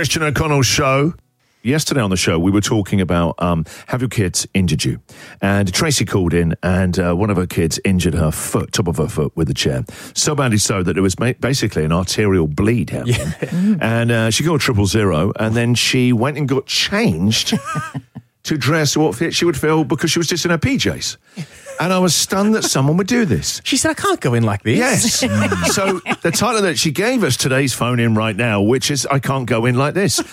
Christian O'Connell Show. Yesterday on the show, we were talking about have your kids injured you? And Tracy called in, and one of her kids injured her foot, top of her foot, with a chair. So badly so that it was basically an arterial bleed happening. Yeah. And she called 000, and then she went and got changed to dress what fit she would feel because she was just in her PJs. And I was stunned that someone would do this. She said, I can't go in like this. Yes. So the title that she gave us, today's phone in right now, which is I can't go in like this.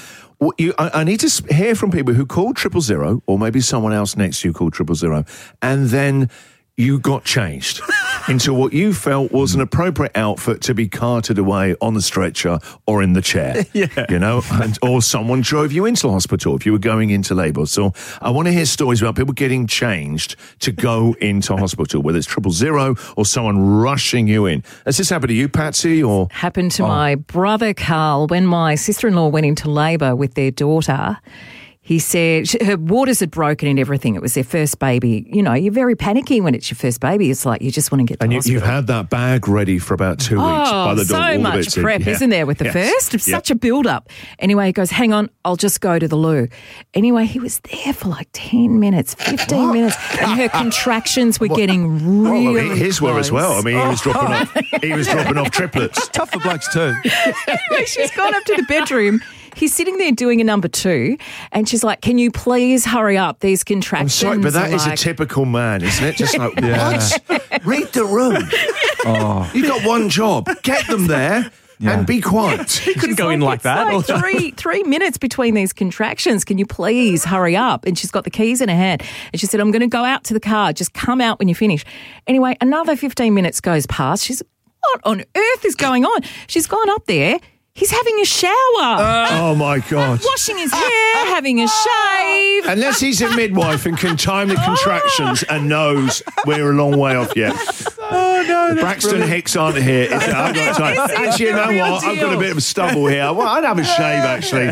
I need to hear from people who called 000, or maybe someone else next to you called 000, and then you got changed into what you felt was an appropriate outfit to be carted away on the stretcher or in the chair. Yeah. You know, or someone drove you into the hospital if you were going into labour. So I want to hear stories about people getting changed to go into hospital, whether it's 000 or someone rushing you in. Has this happened to you, Patsy? Or happened to my brother Carl when my sister-in-law went into labour with their daughter. He said her waters had broken and everything. It was their first baby. You know, you're very panicky when it's your first baby. It's like you just want to get to hospital. And you've had that bag ready for about 2 weeks. By the door, so much prep, isn't there, with the first? It's such a build-up. Anyway, he goes, hang on, I'll just go to the loo. Anyway, he was there for like 10 minutes, 15 minutes, and her contractions were getting really his close. were as well. I mean, he was dropping off triplets. Tough for blokes too. Anyway, she's gone up to the bedroom. He's sitting there doing a number 2, and she's like, can you please hurry up? These contractions. I'm sorry, but that is a typical man, isn't it? Just like, what? Read the room. You've got one job. Get them there and be quiet. He couldn't go in like that. It's like 3 minutes between these contractions. Can you please hurry up? And she's got the keys in her hand. And she said, I'm going to go out to the car. Just come out when you finish. Anyway, another 15 minutes goes past. She's, what on earth is going on? She's gone up there. He's having a shower. Oh, my God. Washing his hair, having a shave. Unless he's a midwife and can time the contractions and knows we're a long way off yet. Oh, no. Braxton Hicks aren't here. I've got time. Actually, you know what? I've got a bit of a stubble here. Well, I'd have a shave, actually.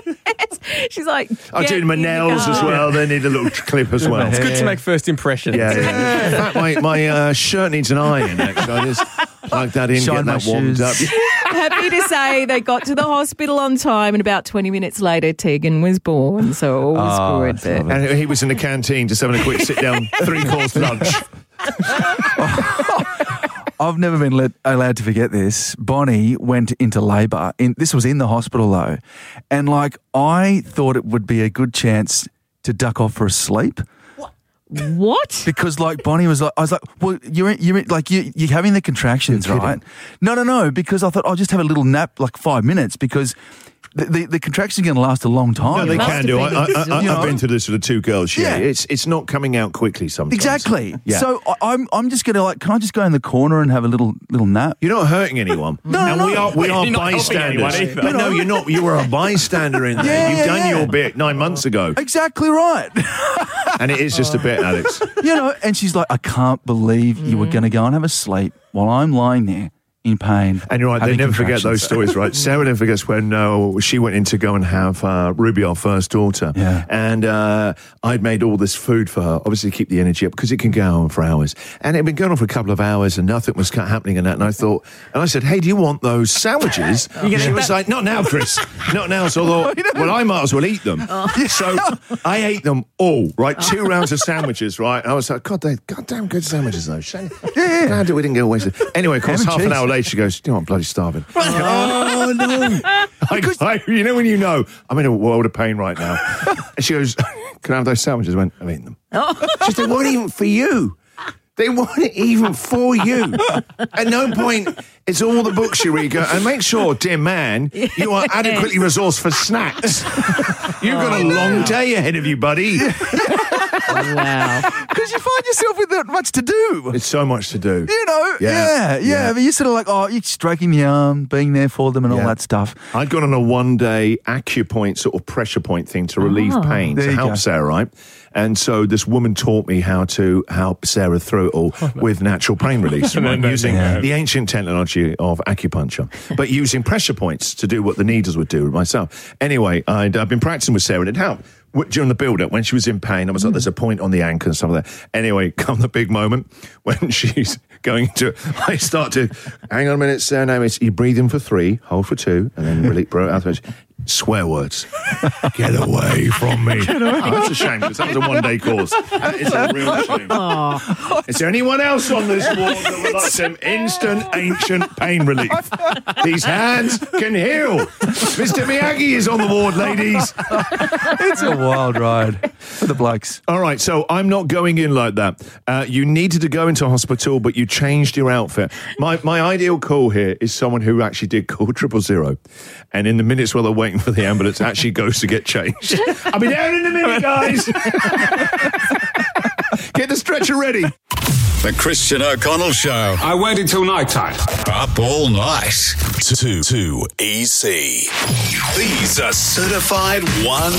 She's like, I'm doing my nails as well. They need a little clip as well. It's good to make first impressions. Yeah. In fact, my shirt needs an iron, actually. I just plug that in, get that warmed up. Happy to say they got to the hospital on time, and about 20 minutes later, Tegan was born, so all was good. And he was in the canteen just having a quick sit-down 3-course lunch. I've never been allowed to forget this. Bonnie went into labour. This was in the hospital, though. And, I thought it would be a good chance to duck off for a sleep. What? Because Bonnie was like, I was like, well, you're having the contractions, right? No, because I thought I'll just have a little nap, 5 minutes, because the contractions are going to last a long time. No, they can do. I've been through this with the 2 girls. Yeah, it's not coming out quickly sometimes. Exactly. Yeah. So I'm just going to can I just go in the corner and have a little nap? You're not hurting anyone. No. We are bystanders. But no, you're not. You were a bystander in there. You've done your bit 9 months ago. Exactly right. And it is just a bit, Alex. And she's like, I can't believe you were going to go and have a sleep while I'm lying there in pain. And you're right, they never forget those stories, right? Sarah never forgets when she went in to go and have Ruby, our first daughter. Yeah. And I'd made all this food for her, obviously to keep the energy up, because it can go on for hours. And it had been going on for a couple of hours and nothing was happening in that. And I said, hey, do you want those sandwiches? And she was like, not now, Chris. Not now. So I thought, well, I might as well eat them. So I ate them all, right? 2 rounds of sandwiches, right? And I was like, God, they're goddamn good sandwiches, though. Glad we didn't get wasted. Anyway, of course, half an hour later, she goes, you know, I'm bloody starving. Oh, no. You know when you know, I'm in a world of pain right now. And she goes, can I have those sandwiches? I went, I've eaten them. She said, they weren't even for you. They weren't even for you. At no point, it's all the books you read. And make sure, dear man, you are adequately resourced for snacks. You've got a long day ahead of you, buddy. Wow. Because you find yourself with that much to do. It's so much to do. Yeah. But you're sort of you're stroking the arm, being there for them and all that stuff. I'd gone on a 1-day acupoint sort of pressure point thing to relieve pain, to help Sarah, right? And so this woman taught me how to help Sarah through it all with natural pain release, using the ancient technology of acupuncture, but using pressure points to do what the needles would do myself. Anyway, I'd been practicing with Sarah and it helped. During the build-up, when she was in pain, I was like, there's a point on the ankle and stuff like that. Anyway, come the big moment when she's going to, I start to, hang on a minute, Sarah, no, you're breathing for 3, hold for 2, and then release, out. Swear words. Get away from me. Oh, that's a shame, because that was a one-day course. That is a real shame. Is there anyone else on this ward that would like some instant ancient pain relief? These hands can heal. Mr. Miyagi is on the ward, ladies. It's a wild ride for the blokes. All right, so I'm not going in like that. You needed to go into hospital, but you changed your outfit. My ideal call here is someone who actually did call 000, and in the minutes while they're waiting for the ambulance, actually goes to get changed. I'll be down in a minute, guys. Get the stretcher ready. The Christian O'Connell Show. I waited till night time. Up all night. 2EC. These are certified 1